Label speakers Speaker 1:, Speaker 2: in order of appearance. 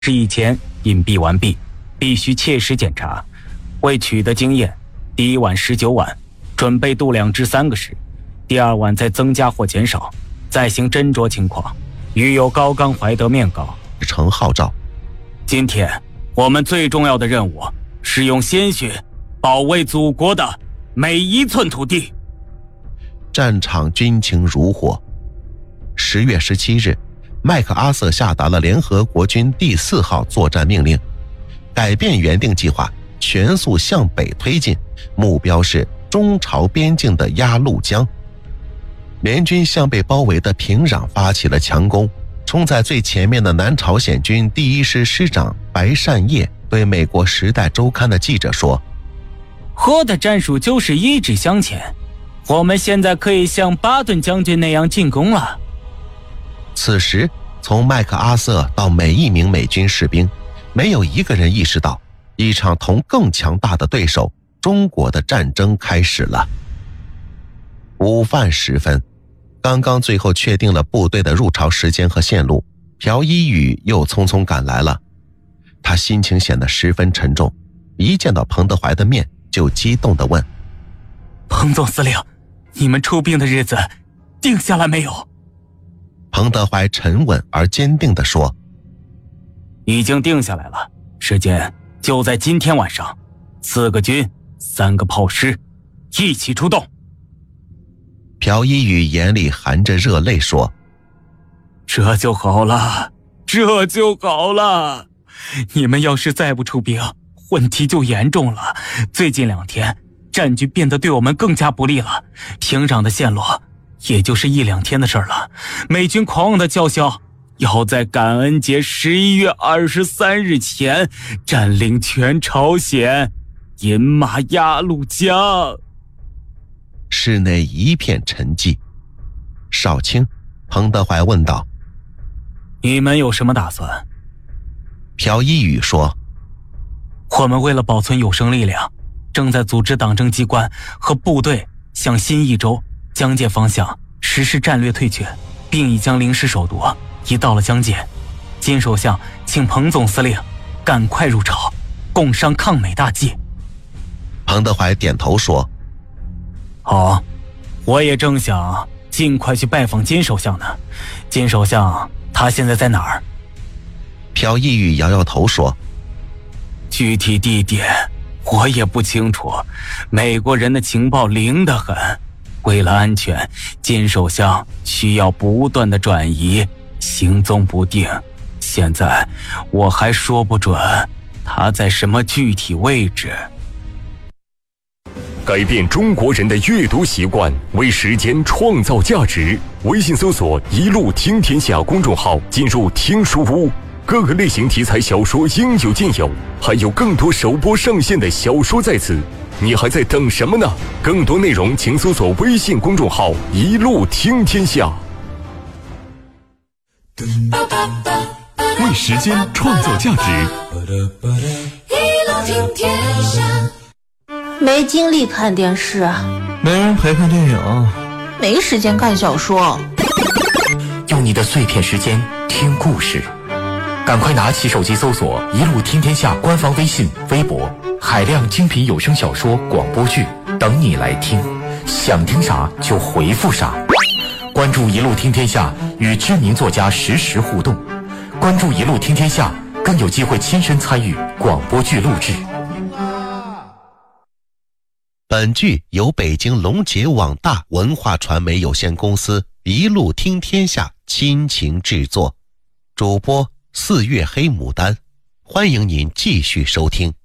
Speaker 1: 是以前隐蔽完毕，必须切实检查。为取得经验，第一晚19碗，准备度2至3个时，第二晚再增加或减少，再行斟酌情况。遇有高岗怀德面稿
Speaker 2: 呈号召。
Speaker 1: 今天我们最重要的任务是用鲜血保卫祖国的每一寸土地。
Speaker 2: 战场军情如火。10月17日，麦克阿瑟下达了联合国军第4号作战命令，改变原定计划，全速向北推进，目标是中朝边境的鸭绿江。联军向被包围的平壤发起了强攻，冲在最前面的南朝鲜军第1师师长白善业对美国《时代周刊》的记者说：“
Speaker 1: 和的战术就是一直向前，我们现在可以像巴顿将军那样进攻了。”
Speaker 2: 此时，从麦克阿瑟到每一名美军士兵，没有一个人意识到，一场同更强大的对手中国的战争开始了。午饭时分，刚刚最后确定了部队的入朝时间和线路，朴一宇又匆匆赶来了。他心情显得十分沉重，一见到彭德怀的面就激动地问：“
Speaker 1: 彭总司令，你们出兵的日子定下来没有？”
Speaker 2: 彭德怀沉稳而坚定地说：“
Speaker 1: 已经定下来了，时间就在今天晚上，4个军3个炮师一起出动。”
Speaker 2: 朴一宇眼里含着热泪说：“
Speaker 1: 这就好了，这就好了。你们要是再不出兵，问题就严重了。最近2天，战局变得对我们更加不利了。平壤的线路，也就是1、2天的事了。美军狂妄的叫嚣，要在感恩节11月23日前占领全朝鲜，饮马鸭绿江。”
Speaker 2: 室内一片沉寂。少卿，彭德怀问道：“
Speaker 1: 你们有什么打算？”
Speaker 2: 朴一宇说：“
Speaker 1: 我们为了保存有生力量，正在组织党政机关和部队向新义州、江界方向实施战略退却，并已将临时首都移到了江界。金首相请彭总司令赶快入朝，共商抗美大计。”
Speaker 2: 彭德怀点头说：“
Speaker 1: 好，我也正想尽快去拜访金首相呢。金首相他现在在哪儿？”
Speaker 2: 朴一宇摇摇头说：“
Speaker 1: 具体地点我也不清楚，美国人的情报灵得很。为了安全，金首相需要不断的转移，行踪不定。现在我还说不准他在什么具体位置。”
Speaker 3: 改变中国人的阅读习惯，为时间创造价值。微信搜索“一路听天下”公众号，进入听书屋，各个类型题材小说应有尽有，还有更多首播上线的小说在此，你还在等什么呢？更多内容请搜索微信公众号“一路听天下”。为时间创造价值，
Speaker 4: 一路听天下。没精力看电视，
Speaker 5: 没人陪看电影，
Speaker 4: 没时间看小说，
Speaker 6: 用你的碎片时间听故事，赶快拿起手机搜索“一路听天下”官方微信、微博，海量精品有声小说、广播剧等你来听，想听啥就回复啥。关注“一路听天下”，与知名作家实时互动。关注“一路听天下”，更有机会亲身参与广播剧录制。
Speaker 2: 本剧由北京龙杰网大文化传媒有限公司一路听天下亲情制作，主播4月黑牡丹，欢迎您继续收听。